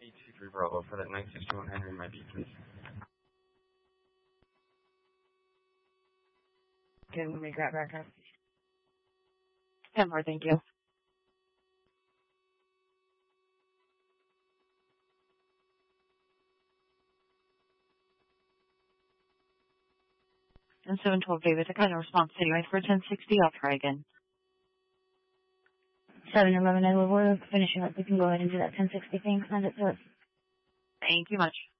823 Bravo for that 961 Henry might be, please. Can we make that back up? 10 more, thank you. And 712 David, I got a response anyway for 1060. I'll try again. 711 Edward, we're finishing up. We can go ahead and do that 1060 thing. Send it to us. Thank you much.